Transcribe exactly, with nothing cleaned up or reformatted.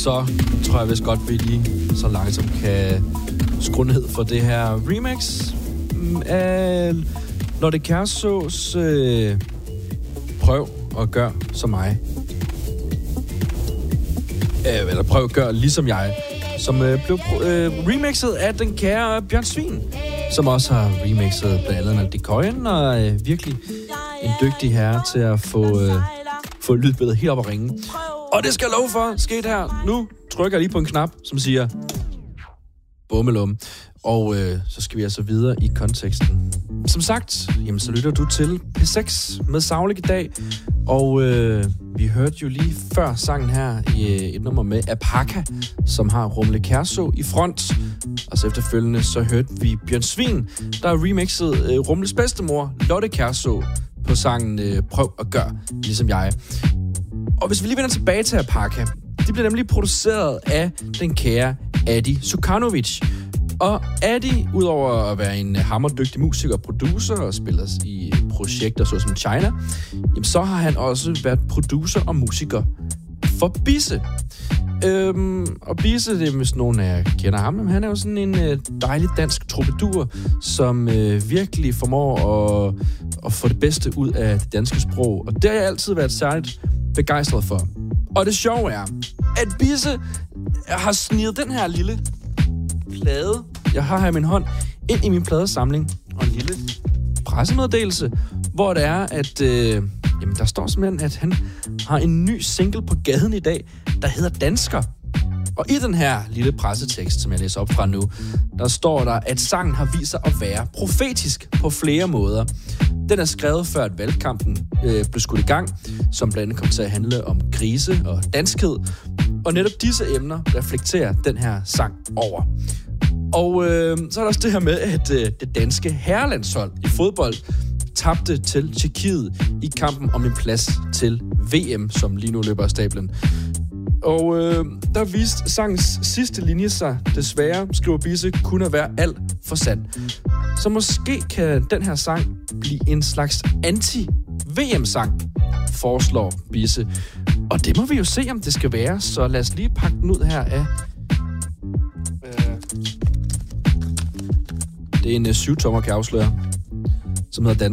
så tror jeg vist godt, vi lige så langsomt kan skrue ned for det her remix af Lotte Kærsås øh, Prøv at gøre som mig. Øh, eller prøv at gøre ligesom jeg. Som øh, blev øh, remixet af den kære Bjørn Svin, som også har remixet blandt andet Naldi Køjen, og øh, virkelig en dygtig herre til at få, øh, få lydbilledet helt op at ringe. Og det skal jeg love for, sket her. Nu trykker jeg lige på en knap, som siger bummelum. Og øh, så skal vi altså videre i konteksten. Som sagt, jamen, så lytter du til P seks med Saulik i dag. Og øh, vi hørte jo lige før sangen her i øh, et nummer med Apaka, som har Rumle Kærså i front. Og så efterfølgende så hørte vi Bjørn Svin, der har remixet øh, Rumles bedstemor, Lotte Kærså, på sangen øh, Prøv at gøre ligesom jeg. Og hvis vi lige vender tilbage til Apaka, de bliver nemlig produceret af den kære Adi Sukanovic. Og Adi, udover at være en hammerdygtig musiker og producer og spiller i projekter såsom China, jamen så har han også været producer og musiker for Bisse. Øhm, og Bisse, det er, hvis nogen af jer kender ham, men han er jo sådan en øh, dejlig dansk troubadour, som øh, virkelig formår at, at få det bedste ud af det danske sprog. Og det har jeg altid været særligt begejstret for. Og det sjove er, at Bisse har snedet den her lille plade, jeg har her i min hånd, ind i min pladesamling, og en lille pressemeddelelse, hvor det er, at øh, jamen, der står simpelthen, at han har en ny single på gaden i dag, der hedder Dansker. Og i den her lille pressetekst, som jeg læser op fra nu, der står der, at sangen har vist sig at være profetisk på flere måder. Den er skrevet før, at valgkampen øh, blev skudt i gang, som blandt andet kom til at handle om krise og danskhed. Og netop disse emner reflekterer den her sang over. Og øh, så er der også det her med, at øh, det danske herrelandshold i fodbold tabte til Tjekkiet i kampen om en plads til V M, som lige nu løber af stablen. Og øh, der viste sangens sidste linje sig, desværre, skriver Bisse, kunne være alt for sand. Så måske kan den her sang blive en slags anti-V M-sang, foreslår Bisse. Og det må vi jo se, om det skal være, så lad os lige pakke den ud her af... Øh, det er en syv tommer, kan jeg afsløre, som hedder Dan.